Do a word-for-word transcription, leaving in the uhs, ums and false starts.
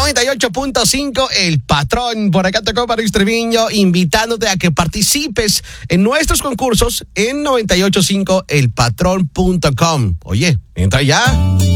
noventa y ocho punto cinco, El Patrón. Por acá tocó Maris Treviño, invitándote a que participes en nuestros concursos en noventa y ocho punto cinco el patrón punto com. Oye, entra ya.